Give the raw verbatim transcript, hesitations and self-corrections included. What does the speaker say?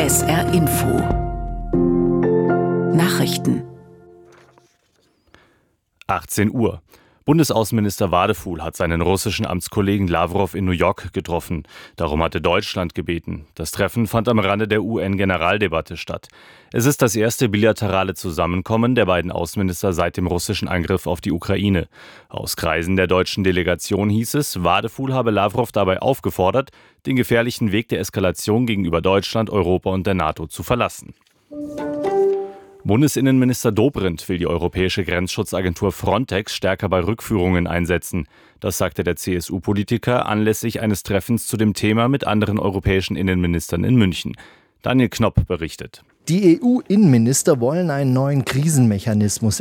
S R Info Nachrichten achtzehn Uhr. Bundesaußenminister Wadefuhl hat seinen russischen Amtskollegen Lawrow in New York getroffen. Darum hatte Deutschland gebeten. Das Treffen fand am Rande der U N-Generaldebatte statt. Es ist das erste bilaterale Zusammenkommen der beiden Außenminister seit dem russischen Angriff auf die Ukraine. Aus Kreisen der deutschen Delegation hieß es, Wadefuhl habe Lawrow dabei aufgefordert, den gefährlichen Weg der Eskalation gegenüber Deutschland, Europa und der NATO zu verlassen. Bundesinnenminister Dobrindt will die europäische Grenzschutzagentur Frontex stärker bei Rückführungen einsetzen. Das sagte der C S U-Politiker anlässlich eines Treffens zu dem Thema mit anderen europäischen Innenministern in München. Daniel Knopp berichtet. Die E U-Innenminister wollen einen neuen Krisenmechanismus